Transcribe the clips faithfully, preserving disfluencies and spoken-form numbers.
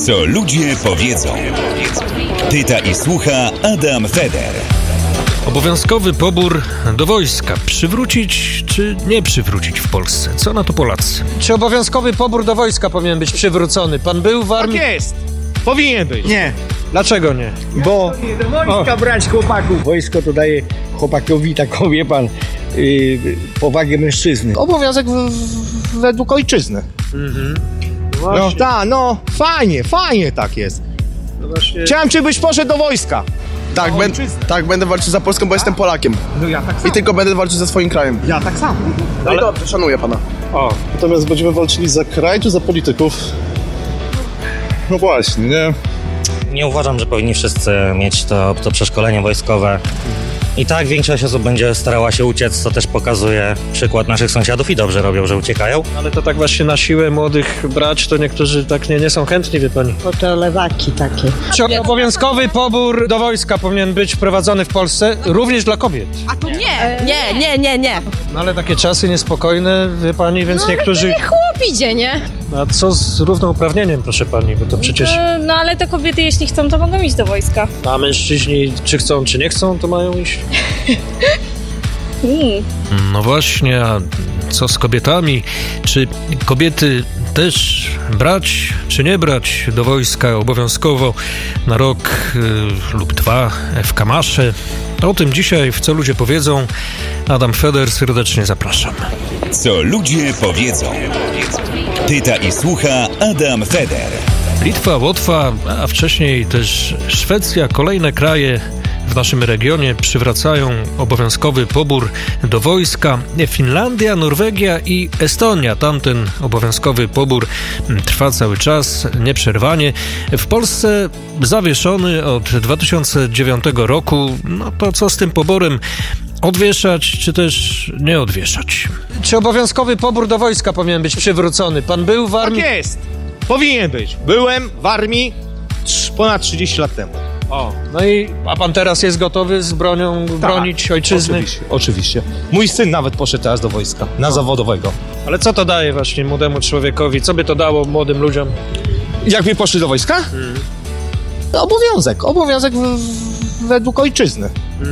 Co ludzie powiedzą. Pyta i słucha Adam Feder. Obowiązkowy pobór do wojska. Przywrócić czy nie przywrócić w Polsce? Co na to Polacy? Czy obowiązkowy pobór do wojska powinien być przywrócony? Pan był w armii? Tak jest! Powinien być. Nie, Dlaczego nie? bo Do wojska brać chłopaków. wojsko to daje chłopakowi taką, wie pan, yy, powagę mężczyzny. Obowiązek w, w, według ojczyzny. No tak, no fajnie, fajnie tak jest. No właśnie... Chciałem, żebyś poszedł do wojska. Tak, ben, tak, będę walczył za Polską, bo jestem Polakiem. No ja tak I tylko będę walczył ze swoim krajem. Ja tak samo. No i dobrze, szanuję pana. O, Natomiast będziemy walczyli za kraj czy za polityków? No właśnie, nie? Nie uważam, że powinni wszyscy mieć to, to przeszkolenie wojskowe. I tak większość osób będzie starała się uciec, co też pokazuje przykład naszych sąsiadów i dobrze robią, że uciekają. ale to tak właśnie na siłę młodych brać, to niektórzy tak nie, nie są chętni, wie pani. Bo to lewaki takie. Czy obowiązkowy pobór do wojska powinien być wprowadzony w Polsce również dla kobiet? A to nie, nie, nie, nie, nie. No ale takie czasy niespokojne, wie pani, więc niektórzy... Chłop idzie, nie? A co z równouprawnieniem, proszę pani, bo to przecież... E, No ale to kobiety, jeśli chcą, to mogą iść do wojska. A mężczyźni, czy chcą, czy nie chcą, to mają iść. Mm. No właśnie, a co z kobietami? Czy kobiety też brać, czy nie brać do wojska obowiązkowo na rok y, lub dwa w Kamasze? O tym dzisiaj w Co ludzie powiedzą. Adam Feder, serdecznie zapraszam. Co ludzie powiedzą. Pyta i słucha Adam Feder. Litwa, Łotwa, a wcześniej też Szwecja, kolejne kraje w naszym regionie przywracają obowiązkowy pobór do wojska. Finlandia, Norwegia i Estonia. Tamten obowiązkowy pobór trwa cały czas, nieprzerwanie. W Polsce zawieszony od dwa tysiące dziewiątego roku. No to co z tym poborem? Odwieszać, czy też nie odwieszać? Czy obowiązkowy pobór do wojska powinien być przywrócony? Pan był w Tak armii? jest. Powinien być. Byłem w armii trz- ponad trzydzieści lat temu. O, no i a pan teraz jest gotowy z bronią bronić ojczyzny? Oczywiście, oczywiście. Mój syn nawet poszedł teraz do wojska, na zawodowego. Ale co to daje właśnie młodemu człowiekowi? Co by to dało młodym ludziom? Jakby poszli do wojska? No, obowiązek, obowiązek w, w, według ojczyzny.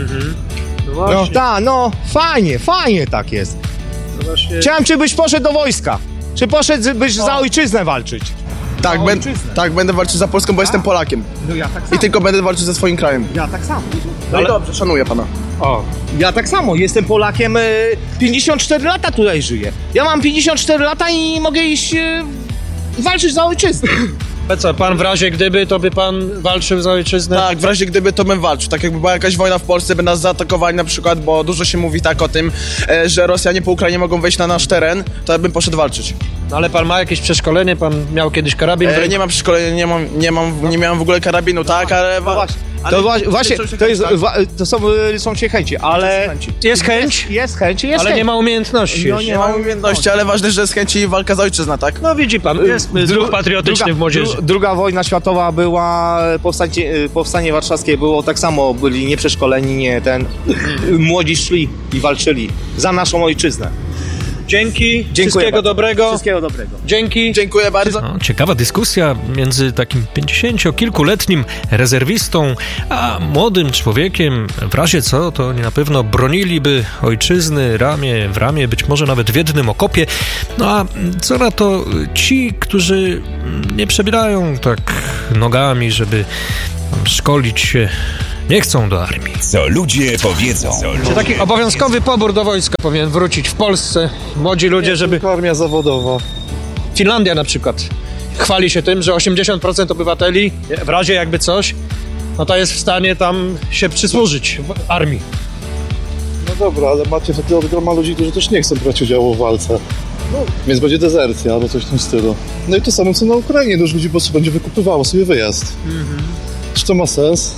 No No tak, no fajnie, fajnie tak jest. no właśnie... Chciałem, żebyś poszedł do wojska. Czy poszedłbyś za ojczyznę walczyć? Tak, ben, ojczyznę. tak, będę walczył za Polską, bo jestem Polakiem. No ja tak I tylko będę walczył ze swoim krajem. Ja tak samo. No i dobrze, szanuję pana. O, Ja tak samo, jestem Polakiem, e, pięćdziesiąt cztery lata tutaj żyję. Ja mam pięćdziesiąt cztery lata i mogę iść e, walczyć za ojczyznę. ale co, pan w razie gdyby, to by pan walczył za ojczyznę? Tak, w razie gdyby to bym walczył. Tak jakby była jakaś wojna w Polsce, by nas zaatakowali na przykład, bo dużo się mówi tak o tym, e, że Rosjanie po Ukrainie mogą wejść na nasz teren, to ja bym poszedł walczyć. No ale pan ma jakieś przeszkolenie? Pan miał kiedyś karabin? w E, ręku? nie mam przeszkolenia, nie mam, nie mam, nie miałem w ogóle karabinu, tak, ale... wa- To wa- właśnie, coś to, jest, tak. wa- to są, e, są ci chęci, ale... Jest chęć, Jest chęć, jest ale chęć. nie ma umiejętności. No jeszcze. Nie mam umiejętności, ale ważne, że jest chęci walka za ojczyznę, tak? No widzi pan, jest duch patriotyczny w młodzieży. dru- druga wojna światowa była, powstanie, powstanie warszawskie było tak samo, byli nieprzeszkoleni, nie ten, młodzi szli i walczyli za naszą ojczyznę. Dzięki, wszystkiego bardzo. dobrego. Wszystkiego dobrego. Dzięki. Dziękuję bardzo. No, ciekawa dyskusja między takim pięćdziesięciokilkuletnim rezerwistą a młodym człowiekiem. W razie co, to oni na pewno broniliby ojczyzny ramię w ramię, być może nawet w jednym okopie. No a co na to ci, którzy nie przebierają tak nogami, żeby szkolić się, nie chcą do armii. Co ludzie powiedzą. Czy taki obowiązkowy pobór do wojska powinien wrócić w Polsce? Młodzi ludzie, żeby... Tylko armia zawodowa. Finlandia na przykład chwali się tym, że osiemdziesiąt procent obywateli, w razie jakby coś, no to jest w stanie tam się przysłużyć w armii. No dobra, ale macie takiego groma ludzi, którzy też nie chcą brać udziału w walce. No, więc będzie dezercja albo coś w tym stylu. No i to samo co na Ukrainie, dużo ludzi po prostu będzie wykupywało sobie wyjazd. Czy to ma sens?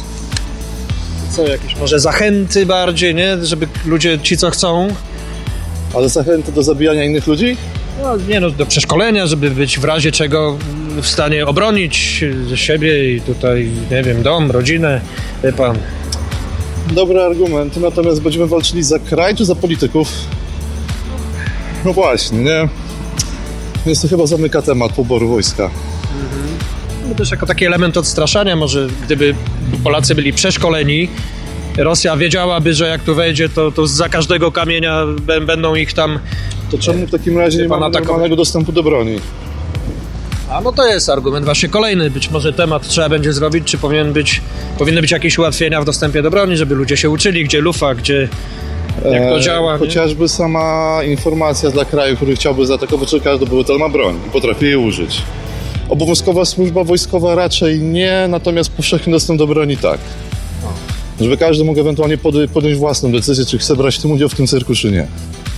Co, jakieś może zachęty bardziej, nie? Żeby ludzie, ci co chcą, Ale zachęty do zabijania innych ludzi? no nie no, do przeszkolenia, żeby być w razie czego w stanie obronić siebie i tutaj, nie wiem, dom, rodzinę, wie pan. Dobry argument, natomiast będziemy walczyli za kraj czy za polityków? No właśnie, nie? Więc to chyba zamyka temat poboru wojska. No też jako taki element odstraszania, może gdyby Polacy byli przeszkoleni, Rosja wiedziałaby, że jak tu wejdzie, to, to za każdego kamienia b- będą ich tam... To czemu w takim razie nie mamy normalnego dostępu do broni? A no to jest argument właśnie kolejny. Być może temat trzeba będzie zrobić, czy powinien być, powinny być jakieś ułatwienia w dostępie do broni, żeby ludzie się uczyli, gdzie lufa, gdzie... Jak to działa, e, Chociażby sama informacja dla kraju, który chciałby zaatakować, że każdy obywatel ma broń i potrafi jej użyć. Obowiązkowa służba wojskowa raczej nie, natomiast powszechny dostęp do broni tak. Żeby każdy mógł ewentualnie podjąć, podjąć własną decyzję, czy chce brać w tym udział w tym cyrku, czy nie.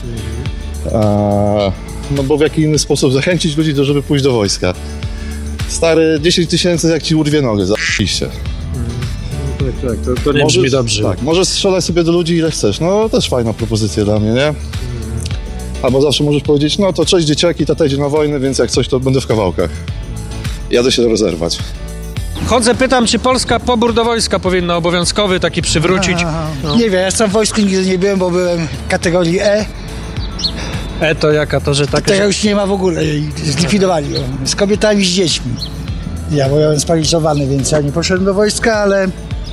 E, no bo w jaki inny sposób zachęcić ludzi, do, żeby pójść do wojska. Stary, dziesięć tysięcy jak ci urwie nogę, za***ście. Tak, tak, to, to nie możesz, brzmi dobrze. Tak, możesz strzelać sobie do ludzi ile chcesz, no też fajna propozycja dla mnie, nie? Albo zawsze możesz powiedzieć, no to cześć dzieciaki, tata idzie na wojnę, więc jak coś, to będę w kawałkach. Jadę się rozerwać. Chodzę, pytam, czy Polska pobór do wojska powinna obowiązkowy taki przywrócić? No. Nie wiem, ja sam w wojsku nigdy nie byłem, bo byłem kategorii E. E to jaka? To, że tak... Tego już nie ma w ogóle, zlikwidowali ją. Z kobietami, z dziećmi. Ja byłem sparaliżowany, więc ja nie poszedłem do wojska, ale...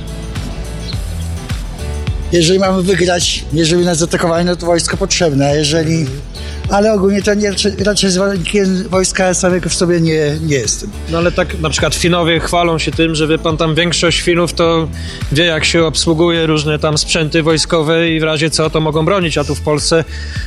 Jeżeli mamy wygrać, jeżeli nas zaatakowali, no to wojsko potrzebne, a jeżeli... Ale ogólnie to nie, raczej zwolennikiem wojska samego w sobie nie, nie jestem. No ale tak na przykład Finowie chwalą się tym, że wie pan, tam większość Finów to wie, jak się obsługuje różne tam sprzęty wojskowe i w razie co to mogą bronić, a tu w Polsce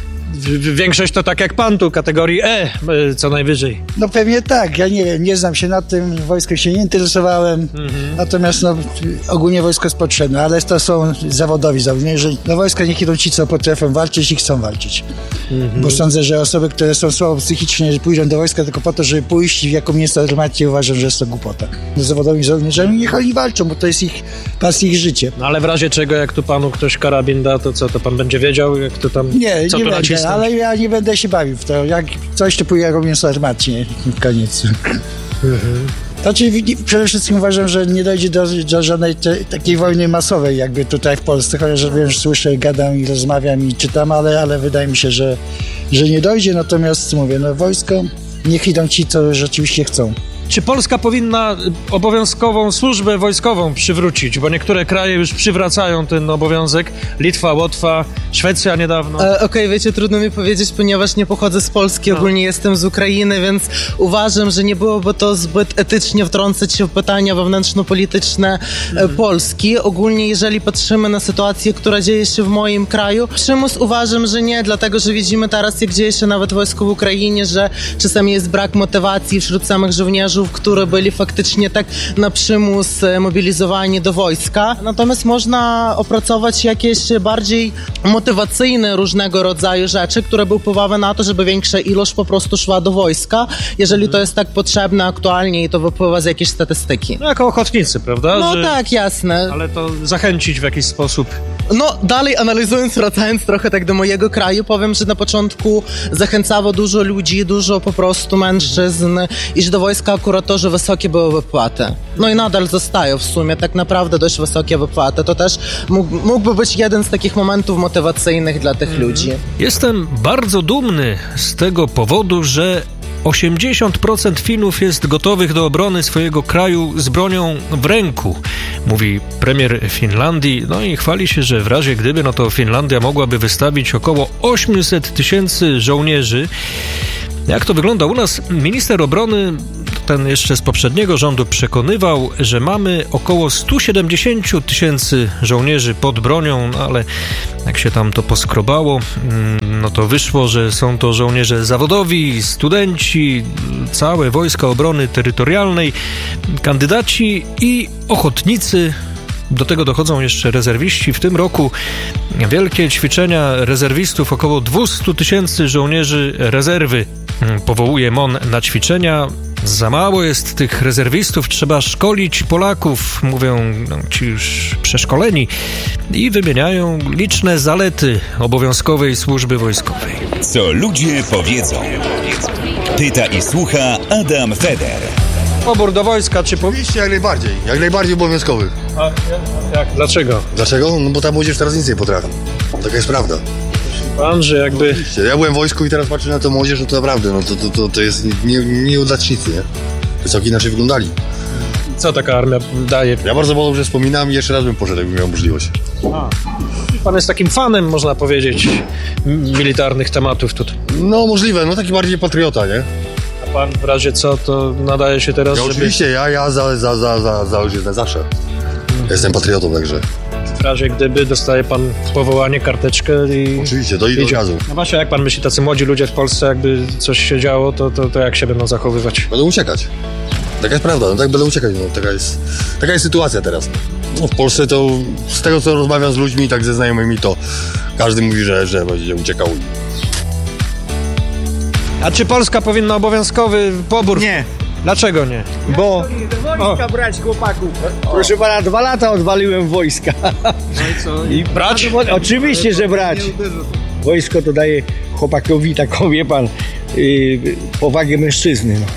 większość to tak jak pan tu, kategorii E co najwyżej. No pewnie tak, ja nie wiem, nie znam się na tym, wojskiem się nie interesowałem, mhm. Natomiast no, ogólnie wojsko jest potrzebne, ale to są zawodowi żołnierze. Do wojska niech idą ci, co potrafią walczyć i chcą walczyć. Mhm. Bo sądzę, że osoby, które są słabo psychicznie, że pójdą do wojska tylko po to, żeby pójść w jaką miejsce armacie, uważam, że jest to głupota. Do zawodowi żołnierzami niech oni walczą, bo to jest ich pas, ich życie. No ale w razie czego, jak tu panu ktoś karabin da, to co, to pan będzie wiedział, jak to tam... Nie, co nie tu będę, nacisnąć? Ale ja nie będę się bawił w to. Jak coś, to pójdę jako mięso armatnie. Koniec. Mhm. Znaczy, przede wszystkim uważam, że nie dojdzie do, do żadnej te, takiej wojny masowej, jakby tutaj w Polsce, chociaż wiem, że słyszę, gadam i rozmawiam i czytam, ale, ale wydaje mi się, że, że nie dojdzie. Natomiast mówię, no wojsko, niech idą ci, co rzeczywiście chcą. Czy Polska powinna obowiązkową służbę wojskową przywrócić? Bo niektóre kraje już przywracają ten obowiązek. Litwa, Łotwa, Szwecja niedawno. E, Okej, okay, wiecie, trudno mi powiedzieć, ponieważ nie pochodzę z Polski, no. Ogólnie jestem z Ukrainy, więc uważam, że nie byłoby to zbyt etycznie wtrącać się w pytania wewnętrzno-polityczne mhm. Polski. Ogólnie, jeżeli patrzymy na sytuację, która dzieje się w moim kraju, przymus uważam, że nie, dlatego, że widzimy teraz, jak dzieje się nawet wojsko w Ukrainie, że czasami jest brak motywacji wśród samych żołnierzy, które byli faktycznie tak na przymus mobilizowani do wojska. Natomiast można opracować jakieś bardziej motywacyjne różnego rodzaju rzeczy, które by wpływały na to, żeby większa ilość po prostu szła do wojska, jeżeli to jest tak potrzebne aktualnie i to wypływa z jakiejś statystyki. No jako ochotnicy, prawda? No że... tak, jasne. Ale to zachęcić w jakiś sposób. No dalej analizując, wracając trochę tak do mojego kraju, powiem, że na początku zachęcało dużo ludzi, dużo po prostu mężczyzn, iż do wojska akurat to, że wysokie były wypłaty. No i nadal zostają w sumie tak naprawdę dość wysokie wypłaty. To też mógł, mógłby być jeden z takich momentów motywacyjnych dla tych mm. ludzi. Jestem bardzo dumny z tego powodu, że osiemdziesiąt procent Finów jest gotowych do obrony swojego kraju z bronią w ręku, mówi premier Finlandii. No i chwali się, że w razie gdyby, no to Finlandia mogłaby wystawić około osiemset tysięcy żołnierzy. Jak to wygląda u nas? Minister obrony, ten jeszcze z poprzedniego rządu, przekonywał, że mamy około sto siedemdziesiąt tysięcy żołnierzy pod bronią, no ale jak się tam to poskrobało, no to wyszło, że są to żołnierze zawodowi, studenci, całe Wojska Obrony Terytorialnej, kandydaci i ochotnicy. Do tego dochodzą jeszcze rezerwiści. W tym roku wielkie ćwiczenia rezerwistów, około dwieście tysięcy żołnierzy rezerwy powołuje M O N na ćwiczenia. Za mało jest tych rezerwistów, trzeba szkolić Polaków, mówią no, ci już przeszkoleni, i wymieniają liczne zalety obowiązkowej służby wojskowej. Co ludzie powiedzą. Pyta i słucha Adam Feder. Pobór do wojska, czy... Po... Oczywiście, jak najbardziej. Jak najbardziej obowiązkowy. A jak? Dlaczego? Dlaczego? No bo ta młodzież teraz nic nie potrafi. Taka jest prawda. Pan, że jakby... Oczywiście. Ja byłem w wojsku i teraz patrzę na tę młodzież, no to naprawdę, no to, to, to, to jest nieudacznicy, nie? To całkiem inaczej wyglądali. Co taka armia daje? Ja bardzo dobrze wspominam i jeszcze raz bym poszedł, jakbym miał możliwość. A. Pan jest takim fanem, można powiedzieć, militarnych tematów tutaj. No możliwe, no taki bardziej patriota, nie? A pan w razie co, to nadaje się teraz, Ja żeby... oczywiście, ja, ja za, za, za, za, za ojczyznę zawsze. Ja jestem patriotą, także... W razie gdyby dostaje pan powołanie, karteczkę i... Oczywiście, do idą gazu. No właśnie, jak pan myśli, tacy młodzi ludzie w Polsce, jakby coś się działo, to, to, to jak się będą zachowywać? Będą uciekać. Taka jest prawda, no tak będą uciekać, no taka jest, taka jest sytuacja teraz. No, w Polsce to, z tego co rozmawiam z ludźmi, tak ze znajomymi, to każdy mówi, że, że będzie uciekał. A czy Polska powinna obowiązkowy pobór? Nie. Dlaczego nie? Bo... Wojska brać, chłopaków. Proszę pana, dwa lata odwaliłem wojska. No i co? I brać? Oczywiście, że brać. Wojsko to daje chłopakowi taką, wie pan, yy, powagę mężczyzny. No.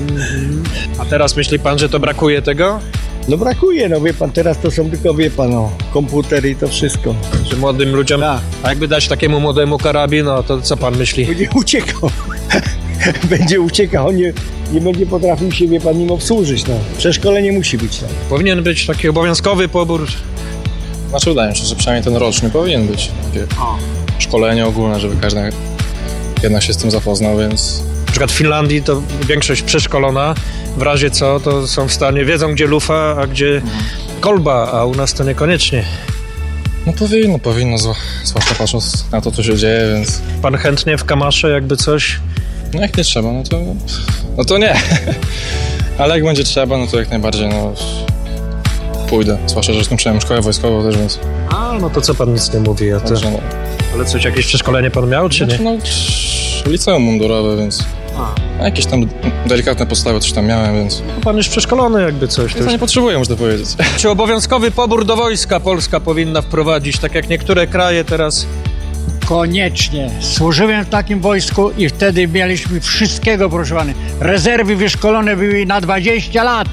A teraz myśli pan, że to brakuje tego? No brakuje, no wie pan, teraz to są tylko, wie pan, no, komputery i to wszystko. Że młodym ludziom, Ta. a jakby dać takiemu młodemu karabin, no to co pan myśli? Będzie uciekał. Będzie uciekał, on nie, nie będzie potrafił się, wie pan, nim obsłużyć, no. Przeszkolenie musi być, tak. Powinien być taki obowiązkowy pobór. Znaczy wydaje mi się, że przynajmniej ten roczny powinien być. Takie szkolenie ogólne, żeby każdy jednak się z tym zapoznał, więc... Na przykład w Finlandii to większość przeszkolona, w razie co to są w stanie, wiedzą gdzie lufa, a gdzie kolba, a u nas to niekoniecznie. No powinno, powinno, zwłaszcza patrząc na to, co się dzieje, więc... Pan chętnie w kamasze jakby coś? No jak nie trzeba, no to, no to nie. Ale jak będzie trzeba, no to jak najbardziej, no pójdę. Zwłaszcza, że skończyłem szkołę wojskową też, więc... A, no to co pan nic nie mówi, a to... Także, no. Ale coś, jakieś przeszkolenie pan miał, czy znaczy, nie? No, liceum mundurowe, więc... A. Jakieś tam delikatne podstawy coś tam miałem, więc... No, pan już przeszkolony jakby coś. To już nie potrzebuję, można powiedzieć. Czy obowiązkowy pobór do wojska Polska powinna wprowadzić, tak jak niektóre kraje teraz? Koniecznie. Służyłem w takim wojsku i wtedy mieliśmy wszystkiego, proszę pana. Rezerwy wyszkolone były na dwadzieścia lat,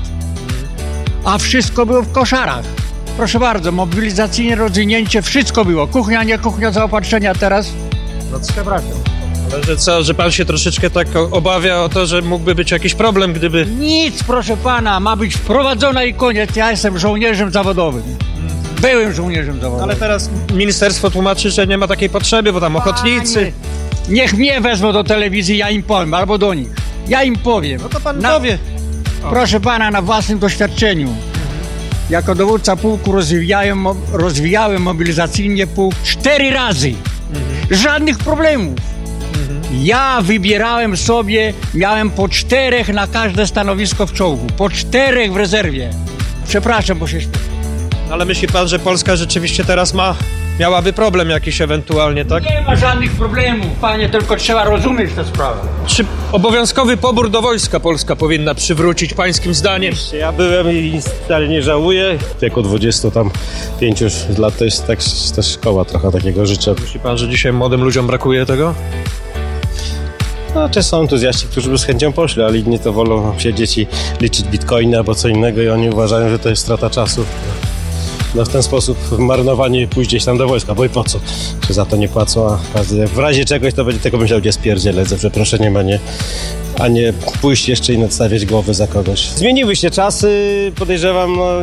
a wszystko było w koszarach. Proszę bardzo, mobilizacyjne rozwinięcie, wszystko było. Kuchnia, nie kuchnia, zaopatrzenia teraz. No przepraszam. Ale że co, że pan się troszeczkę tak obawia o to, że mógłby być jakiś problem, gdyby... Nic, proszę pana, ma być wprowadzona i koniec. Ja jestem żołnierzem zawodowym. Byłem żołnierzem zawodowym. Ale teraz ministerstwo tłumaczy, że nie ma takiej potrzeby, bo tam ochotnicy... Panie, niech mnie wezmą do telewizji, ja im powiem, albo do nich. Ja im powiem. No to pan na, powie. Proszę pana, na własnym doświadczeniu. Mhm. Jako dowódca pułku rozwijałem, rozwijałem mobilizacyjnie pułk cztery razy. Mhm. Żadnych problemów. Mhm. Ja wybierałem sobie, miałem po czterech na każde stanowisko w czołgu. Po czterech w rezerwie. Przepraszam, bo się... Ale myśli pan, że Polska rzeczywiście teraz ma, miałaby problem jakiś ewentualnie, tak? Nie ma żadnych problemów, panie, tylko trzeba rozumieć tę sprawę. Czy obowiązkowy pobór do wojska Polska powinna przywrócić pańskim zdaniem? Ja byłem i wcale nie żałuję. W wieku dwudziestu tam pięciu lat to jest tak, też szkoła trochę takiego życia. Myśli pan, że dzisiaj młodym ludziom brakuje tego? No, czy są entuzjaści, którzy by z chęcią poszli, ale inni to wolą siedzieć i liczyć bitcoiny albo co innego i oni uważają, że to jest strata czasu. No w ten sposób marnowanie pójść gdzieś tam do wojska, bo i po co? Czy za to nie płacą, a w razie czegoś to będzie tylko myślał, gdzie spierdzielę, za przeproszeniem, a nie, a nie pójść jeszcze i nadstawiać głowy za kogoś. Zmieniły się czasy, podejrzewam, no,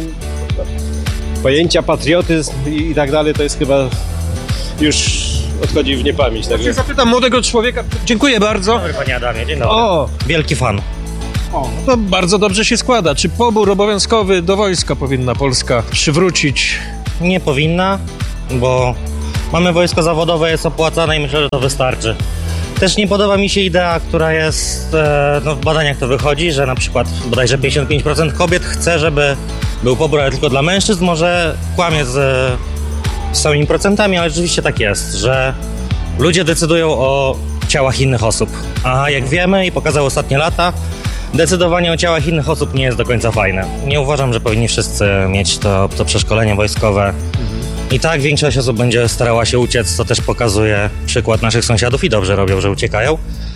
pojęcia patriotyzm i, i tak dalej, to jest chyba już odchodzi w niepamięć. Także zapytam młodego człowieka, dziękuję bardzo. Dobry panie Adamie, dzień dobry. O, wielki fan. O, to bardzo dobrze się składa. Czy pobór obowiązkowy do wojska powinna Polska przywrócić? Nie powinna, bo mamy wojsko zawodowe, jest opłacane i myślę, że to wystarczy. Też nie podoba mi się idea, która jest, e, no w badaniach to wychodzi, że na przykład bodajże pięćdziesiąt pięć procent kobiet chce, żeby był pobór, ale tylko dla mężczyzn. Może kłamie z, z samymi procentami, ale rzeczywiście tak jest, że ludzie decydują o ciałach innych osób. A jak wiemy i pokazały ostatnie lata, decydowanie o ciałach innych osób nie jest do końca fajne. Nie uważam, że powinni wszyscy mieć to, to przeszkolenie wojskowe. Mhm. I tak większość osób będzie starała się uciec, co też pokazuje przykład naszych sąsiadów i dobrze robią, że uciekają.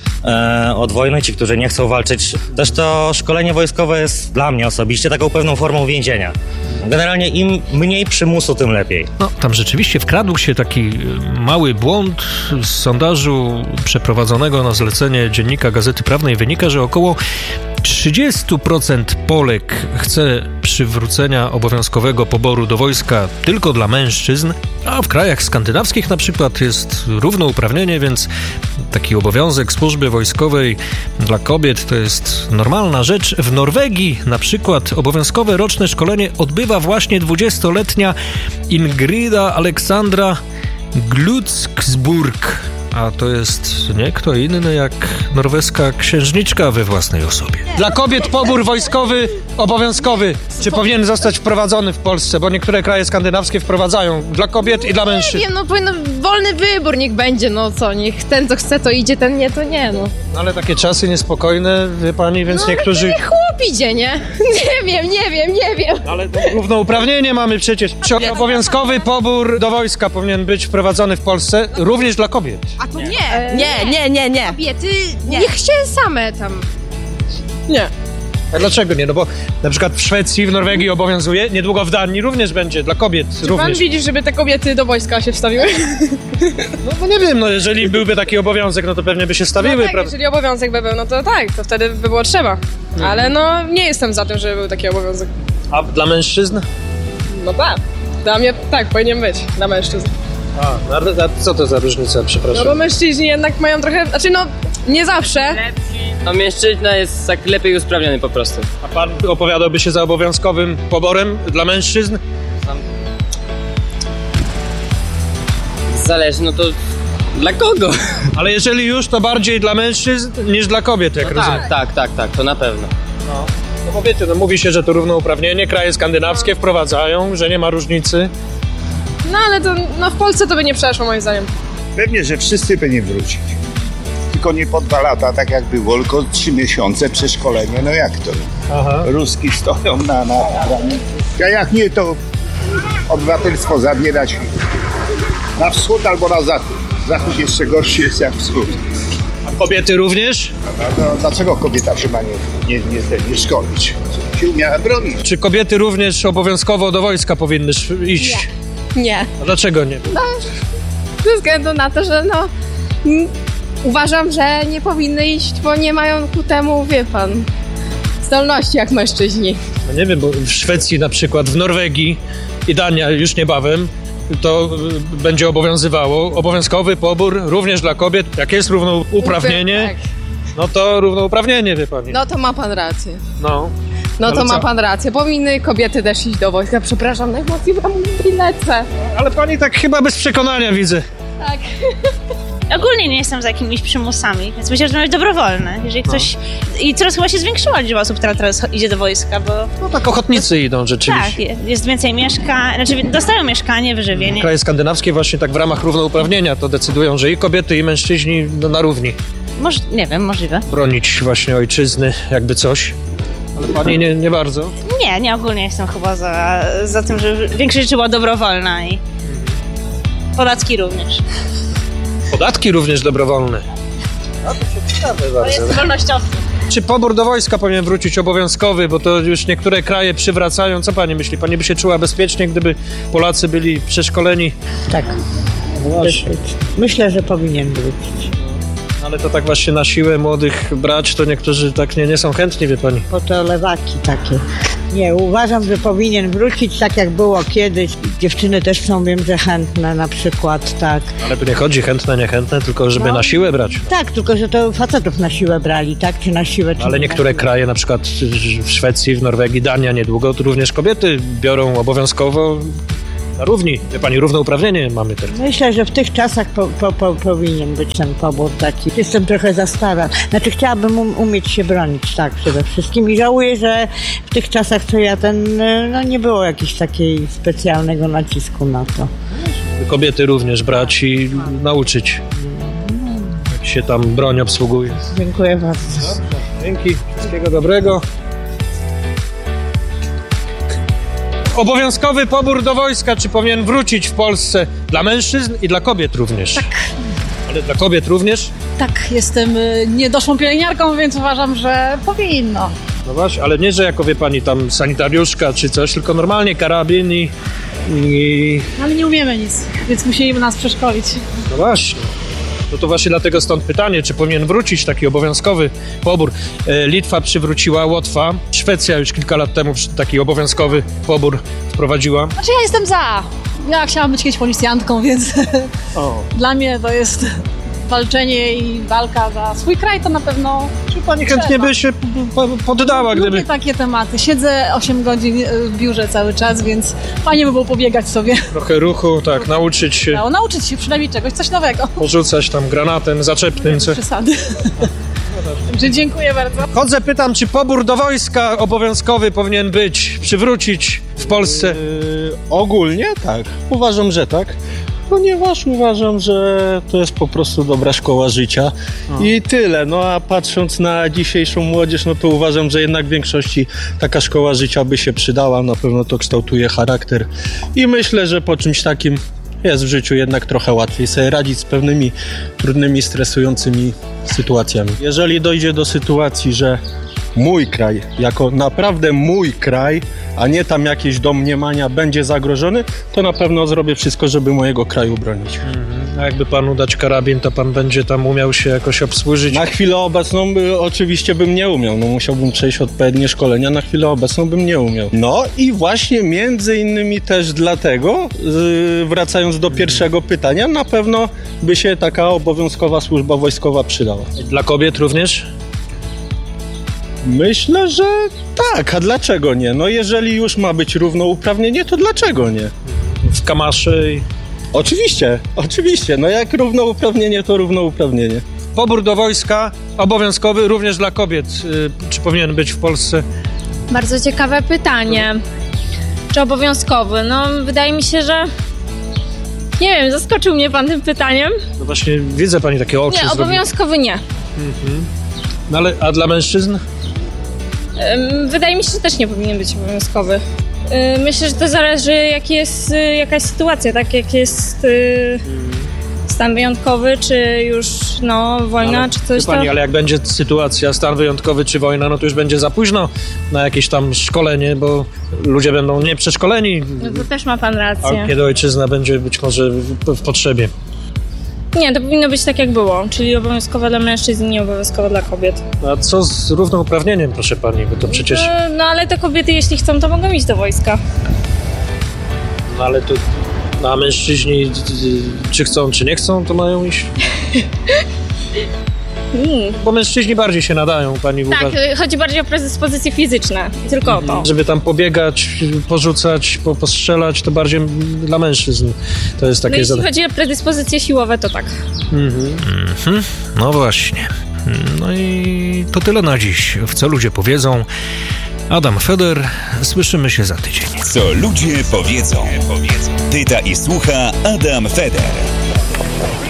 e, od wojny, ci, którzy nie chcą walczyć. Też to szkolenie wojskowe jest dla mnie osobiście taką pewną formą więzienia. Generalnie im mniej przymusu, tym lepiej. No, tam rzeczywiście wkradł się taki mały błąd. Z sondażu przeprowadzonego na zlecenie Dziennika Gazety Prawnej wynika, że około trzydzieści procent Polek chce przywrócenia obowiązkowego poboru do wojska tylko dla mężczyzn, a w krajach skandynawskich na przykład jest równouprawnienie, więc taki obowiązek służby wojskowej dla kobiet to jest normalna rzecz. W Norwegii na przykład obowiązkowe roczne szkolenie odbywa właśnie dwudziestoletnia Ingrida Aleksandra Glucksburg. A to jest nie kto inny jak norweska księżniczka we własnej osobie. Dla kobiet pobór wojskowy obowiązkowy. Czy powinien zostać wprowadzony w Polsce? Bo niektóre kraje skandynawskie wprowadzają dla kobiet i dla mężczyzn. Nie wiem, no powinno wolny wybór niech będzie, no co, niech ten co chce to idzie, ten nie to nie, no. Ale takie czasy niespokojne, wie pani, więc no, niektórzy... No chłop idzie, nie? Nie wiem, nie wiem, nie wiem. Ale to równouprawnienie mamy przecież. Czy obowiązkowy pobór do wojska powinien być wprowadzony w Polsce również dla kobiet? A to nie, nie, nie, nie, nie. Kobiety nie. Niech się same tam... Nie. A dlaczego nie? No bo na przykład w Szwecji, w Norwegii obowiązuje, niedługo w Danii również będzie, dla kobiet Czy również. pan widzi, żeby te kobiety do wojska się wstawiły? No, no nie wiem, no jeżeli byłby taki obowiązek, no to pewnie by się stawiły, No tak, prawda? jeżeli obowiązek by był, no to tak, to wtedy by było trzeba. Ale no nie jestem za tym, żeby był taki obowiązek. A dla mężczyzn? No tak, dla mnie tak, powinien być, dla mężczyzn. A, a, a co to za różnica, przepraszam? No bo mężczyźni jednak mają trochę, znaczy no nie zawsze. No mężczyzna jest tak lepiej usprawniony po prostu. A pan opowiadałby się za obowiązkowym poborem dla mężczyzn? Zależy, no to dla kogo? Ale jeżeli już, to bardziej dla mężczyzn niż dla kobiet, jak no rozumiem. tak, tak, tak, tak, to na pewno. No, no bo wiecie, no mówi się, że to równouprawnienie, kraje skandynawskie wprowadzają, że nie ma różnicy. No ale to no, w Polsce to by nie przeszło moim zdaniem. Pewnie, że wszyscy powinni wrócić. Tylko nie po dwa lata, tak jak było, tylko trzy miesiące przeszkolenie, no jak to? Aha. Ruski stoją na, na granicy. A jak nie, to obywatelstwo zabierać na wschód albo na zachód. Zachód jeszcze gorszy jest jak wschód. A kobiety również? No, no, dlaczego kobieta się ma nie, nie, nie, nie szkolić? Się umiała bronić. Czy kobiety również obowiązkowo do wojska powinny iść? Nie. Nie. A dlaczego nie? No, ze względu na to, że no m, uważam, że nie powinny iść, bo nie mają ku temu, wie pan, zdolności jak mężczyźni. No nie wiem, bo w Szwecji na przykład, w Norwegii i Dania już niebawem to y, będzie obowiązywało obowiązkowy pobór również dla kobiet. Jak jest równouprawnienie, Tak. no to równouprawnienie, wie pani. No to ma pan rację. No. No Ale to ma co? pan rację. Powinny kobiety też iść do wojska. Przepraszam, najmocniej wam lecę. Ale pani tak chyba bez przekonania widzę. Tak. Ogólnie nie jestem za jakimiś przymusami, więc myślę, że to ma być dobrowolne. Jeżeli ktoś... I coraz chyba się zwiększyła liczba osób, która teraz idzie do wojska, bo... No tak ochotnicy idą rzeczywiście. Tak, jest, jest więcej mieszkań, znaczy dostają mieszkanie, wyżywienie. Kraje skandynawskie właśnie tak w ramach równouprawnienia to decydują, że i kobiety, i mężczyźni no, na równi. Moż, nie wiem, możliwe. Bronić właśnie ojczyzny, jakby coś. Ale pani nie, nie bardzo. Nie, nie ogólnie jestem chyba za, za tym, żeby większość rzeczy była dobrowolna i podatki również. Podatki również dobrowolne. A to się ciekawe To bardzo. jest wolnościowcy. Czy pobór do wojska powinien wrócić obowiązkowy, bo to już niektóre kraje przywracają. Co pani myśli? Pani by się czuła bezpiecznie, gdyby Polacy byli przeszkoleni? Tak. Właśnie. Myślę, że powinien wrócić. Ale to tak właśnie na siłę młodych brać, to niektórzy tak nie, nie są chętni, wie pani. Po to lewaki takie. Nie, uważam, że powinien wrócić tak jak było kiedyś. Dziewczyny też są, wiem, że chętne na przykład, tak. Ale tu nie chodzi chętne, niechętne, tylko żeby No. na siłę brać. Tak, tylko że to facetów na siłę brali, tak? Czy na siłę, czy Ale nie niektóre na siłę. kraje, na przykład w Szwecji, w Norwegii, Dania niedługo, to również kobiety biorą obowiązkowo na równi. Wie pani, równouprawnienie mamy teraz. Myślę, że w tych czasach po, po, po, powinien być ten pobór taki. Jestem trochę za stara. Znaczy chciałabym um, umieć się bronić, tak, przede wszystkim. I żałuję, że w tych czasach, co ja ten, no nie było jakiegoś takiego specjalnego nacisku na to. Kobiety również brać i nauczyć, jak się tam broń obsługuje. Dziękuję bardzo. Dzięki, wszystkiego dobrego. Obowiązkowy pobór do wojska, czy powinien wrócić w Polsce dla mężczyzn i dla kobiet również? Tak. Ale dla kobiet również? tak, jestem y, niedoszłą pielęgniarką, więc uważam, że powinno. No właśnie, ale nie, że jako wie pani tam sanitariuszka czy coś, tylko normalnie karabin i... i... Ale nie umiemy nic, więc musieliby nas przeszkolić. No właśnie. No to właśnie dlatego stąd pytanie, czy powinien wrócić taki obowiązkowy pobór. E, Litwa przywróciła, Łotwa, Szwecja już kilka lat temu taki obowiązkowy pobór wprowadziła. Znaczy ja jestem za. Ja chciałam być kiedyś policjantką, więc O. dla mnie to jest walczenie i walka za swój kraj, to na pewno Czy pani chętnie by się p- p- poddała, Lubię gdyby... takie tematy. Siedzę osiem godzin w biurze cały czas, więc fajnie by było pobiegać sobie. Trochę ruchu, tak, nauczyć się, No, nauczyć się przynajmniej czegoś, coś nowego. porzucać tam granatem zaczepnym. Co... Przesady. Także dziękuję bardzo. Chodzę, pytam, czy pobór do wojska obowiązkowy powinien być, przywrócić w Polsce? Yy, ogólnie tak. Uważam, że tak. Ponieważ uważam, że to jest po prostu dobra szkoła życia i tyle. No a patrząc na dzisiejszą młodzież, no to uważam, że jednak w większości taka szkoła życia by się przydała. Na pewno to kształtuje charakter i myślę, że po czymś takim jest w życiu jednak trochę łatwiej sobie radzić z pewnymi trudnymi, stresującymi sytuacjami. Jeżeli dojdzie do sytuacji, że mój kraj, jako naprawdę mój kraj, a nie tam jakieś domniemania, będzie zagrożony, to na pewno zrobię wszystko, żeby mojego kraju bronić. A jakby panu dać karabin, to pan będzie tam umiał się jakoś obsłużyć? Na chwilę obecną by, oczywiście bym nie umiał, no musiałbym przejść odpowiednie szkolenia, na chwilę obecną bym nie umiał. No i właśnie między innymi też dlatego, yy, wracając do pierwszego pytania, na pewno by się taka obowiązkowa służba wojskowa przydała. Dla kobiet również? Myślę, że tak, a dlaczego nie? No jeżeli już ma być równouprawnienie, to dlaczego nie? W kamaszy i... Oczywiście, oczywiście, no jak równouprawnienie, to równouprawnienie. Pobór do wojska obowiązkowy również dla kobiet. Yy, czy powinien być w Polsce? Bardzo ciekawe pytanie. Czy obowiązkowy? No, wydaje mi się, że... Nie wiem, zaskoczył mnie pan tym pytaniem. No właśnie widzę pani takie oczy. Nie, obowiązkowy nie. Mhm. No ale, a dla mężczyzn? Ym, Wydaje mi się, że też nie powinien być obowiązkowy. Yy, Myślę, że to zależy, jaki jest, y, jaka jest sytuacja, tak? Jak jest y, stan wyjątkowy, czy już no, wojna, ale, czy coś wie pani, tam. ale jak będzie sytuacja, stan wyjątkowy czy wojna, no to już będzie za późno na jakieś tam szkolenie, bo ludzie będą nieprzeszkoleni. No to też ma pan rację. A kiedy ojczyzna będzie być może w, w potrzebie. Nie, to powinno być tak jak było, czyli obowiązkowe dla mężczyzn, nie obowiązkowe dla kobiet. A co z równouprawnieniem, proszę pani, bo to przecież... No, no ale te kobiety, jeśli chcą, to mogą iść do wojska. No ale to... No, a mężczyźni, czy chcą, czy nie chcą, to mają iść? Mm. Bo mężczyźni bardziej się nadają, pani Tak, uważa? chodzi bardziej o predyspozycje fizyczne i tylko o to. Żeby tam pobiegać, porzucać, po, postrzelać, to bardziej dla mężczyzn. To jest No takie... jeśli zada- chodzi o predyspozycje siłowe, to tak. Mhm. Mhm. No właśnie. No i to tyle na dziś. W Co ludzie powiedzą. Adam Feder, słyszymy się za tydzień. Co ludzie powiedzą. Pyta i słucha Adam Feder.